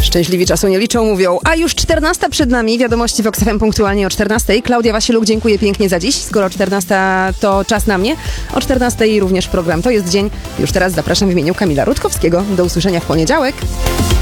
Szczęśliwi czasu nie liczą, mówią. A już 14 przed nami, wiadomości w Vox FM punktualnie o 14. Klaudia Wasiluk, dziękuję pięknie za dziś. Skoro 14 to czas na mnie, o 14 również program To jest dzień. Już teraz zapraszam w imieniu Kamila Rutkowskiego. Do usłyszenia w poniedziałek.